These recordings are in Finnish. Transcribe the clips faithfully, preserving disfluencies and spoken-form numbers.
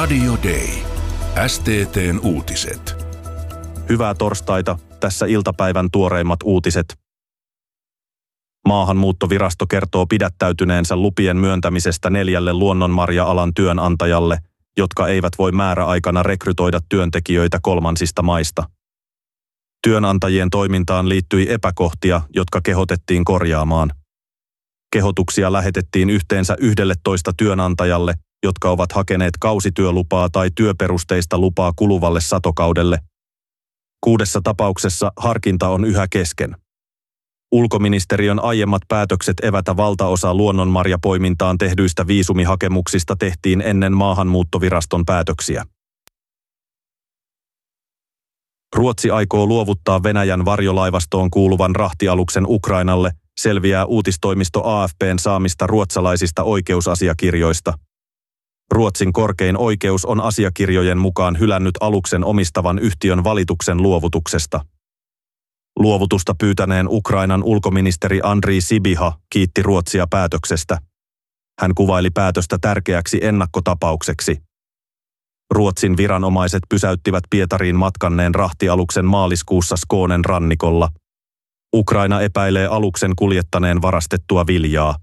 Radio Day. S T T:n uutiset. Hyvää torstaita, tässä iltapäivän tuoreimmat uutiset. Maahanmuuttovirasto kertoo pidättäytyneensä lupien myöntämisestä neljälle luonnonmarja-alan työnantajalle, jotka eivät voi määräaikana rekrytoida työntekijöitä kolmansista maista. Työnantajien toimintaan liittyi epäkohtia, jotka kehotettiin korjaamaan. Kehotuksia lähetettiin yhteensä yksitoista työnantajalle, jotka ovat hakeneet kausityölupaa tai työperusteista lupaa kuluvalle satokaudelle. Kuudessa tapauksessa harkinta on yhä kesken. Ulkoministeriön aiemmat päätökset evätä valtaosa luonnonmarjapoimintaan tehdyistä viisumihakemuksista tehtiin ennen maahanmuuttoviraston päätöksiä. Ruotsi aikoo luovuttaa Venäjän varjolaivastoon kuuluvan rahtialuksen Ukrainalle, selviää uutistoimisto A F P:n saamista ruotsalaisista oikeusasiakirjoista. Ruotsin korkein oikeus on asiakirjojen mukaan hylännyt aluksen omistavan yhtiön valituksen luovutuksesta. Luovutusta pyytäneen Ukrainan ulkoministeri Andrii Sibiha kiitti Ruotsia päätöksestä. Hän kuvaili päätöstä tärkeäksi ennakkotapaukseksi. Ruotsin viranomaiset pysäyttivät Pietariin matkanneen rahtialuksen maaliskuussa Skånen rannikolla. Ukraina epäilee aluksen kuljettaneen varastettua viljaa.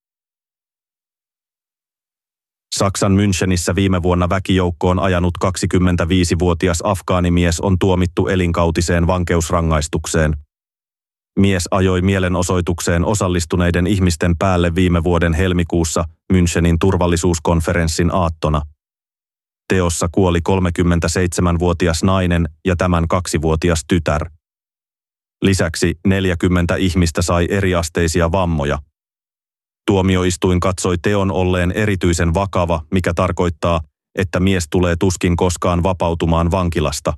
Saksan Münchenissä viime vuonna väkijoukkoon ajanut kaksikymmentäviisivuotias afgaanimies on tuomittu elinkautiseen vankeusrangaistukseen. Mies ajoi mielenosoitukseen osallistuneiden ihmisten päälle viime vuoden helmikuussa Münchenin turvallisuuskonferenssin aattona. Teossa kuoli kolmekymmentäseitsemänvuotias nainen ja tämän kaksivuotias tytär. Lisäksi neljäkymmentä ihmistä sai eriasteisia vammoja. Tuomioistuin katsoi teon olleen erityisen vakava, mikä tarkoittaa, että mies tulee tuskin koskaan vapautumaan vankilasta.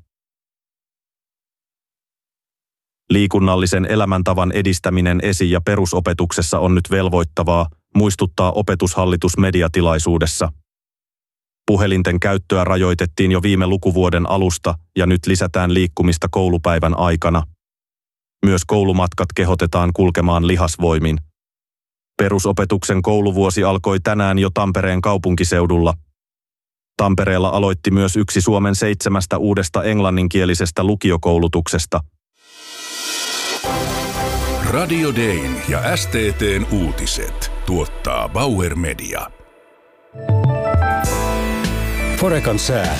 Liikunnallisen elämäntavan edistäminen esi- ja perusopetuksessa on nyt velvoittavaa, muistuttaa opetushallitus mediatilaisuudessa. Puhelinten käyttöä rajoitettiin jo viime lukuvuoden alusta ja nyt lisätään liikkumista koulupäivän aikana. Myös koulumatkat kehotetaan kulkemaan lihasvoimin. Perusopetuksen kouluvuosi alkoi tänään jo Tampereen kaupunkiseudulla. Tampereella aloitti myös yksi Suomen seitsemästä uudesta englanninkielisestä lukiokoulutuksesta. Radio Dayn ja S T T:n uutiset tuottaa Bauer Media. Forecan sää.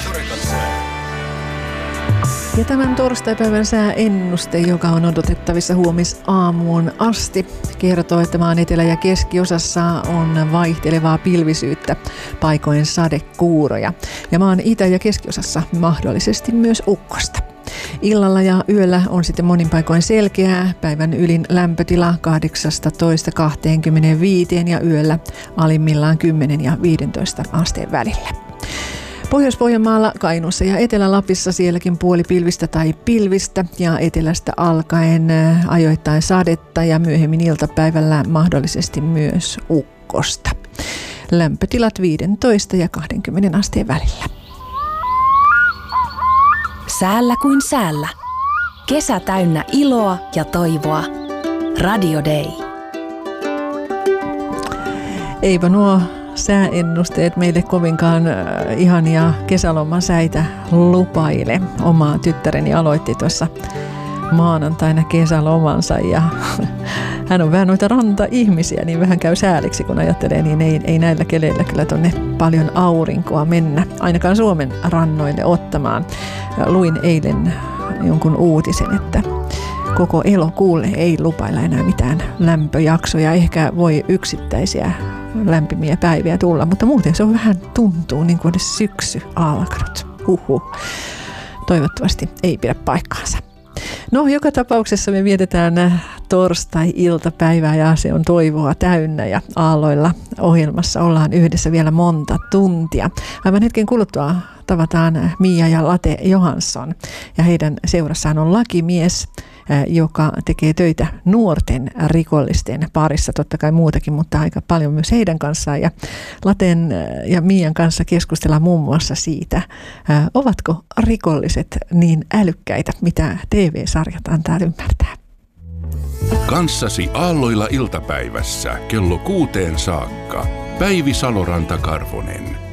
Ja tämän torstaipäivän sääennuste, joka on odotettavissa huomisaamuun asti, kertoo, että maan etelä- ja keskiosassa on vaihtelevaa pilvisyyttä, paikoin sadekuuroja. Ja maan itä- ja keskiosassa mahdollisesti myös ukkosta. Illalla ja yöllä on sitten monin paikoin selkeää, päivän ylin lämpötila kahdeksastatoista kaksikymmentäviisi ja yöllä alimmillaan kymmenen ja viisitoista asteen välillä. Pohjois-Pohjanmaalla, Kainuussa ja Etelä-Lapissa sielläkin puoli pilvistä tai pilvistä ja etelästä alkaen ajoittain sadetta ja myöhemmin iltapäivällä mahdollisesti myös ukkosta. Lämpötilat viisitoista ja kaksikymmentä asteen välillä. Säällä kuin säällä. Kesä täynnä iloa ja toivoa. Radio Day. Eipä nuo sääennusteet meille kovinkaan ihania kesälomasäitä lupaile. Oma tyttäreni aloitti tuossa maanantaina kesälomansa ja hän on vähän noita ranta-ihmisiä, niin vähän käy sääliksi, kun ajattelee, niin ei, ei näillä keleillä kyllä tonne paljon aurinkoa mennä, ainakaan Suomen rannoille ottamaan. Luin eilen jonkun uutisen, että koko elokuulle ei lupailla enää mitään lämpöjaksoja, ehkä voi yksittäisiä lämpimiä päiviä tulla, mutta muuten se on vähän tuntuu niin kuin edes syksy alkanut. Huhhuh. Toivottavasti ei pidä paikkaansa. No, joka tapauksessa me vietetään torstai-iltapäivää ja se on toivoa täynnä ja aalloilla ohjelmassa ollaan yhdessä vielä monta tuntia. Aivan hetken kuluttua tavataan Mia ja Late Johansson ja heidän seurassaan on lakimies, joka tekee töitä nuorten rikollisten parissa, totta kai muutakin, mutta aika paljon myös heidän kanssaan. Ja Laten ja Mian kanssa keskustellaan muun muassa siitä, ovatko rikolliset niin älykkäitä, mitä T V-sarjat antaa ymmärtää. Kanssasi aalloilla iltapäivässä kello kuuteen saakka. Päivi Saloranta-Karvonen.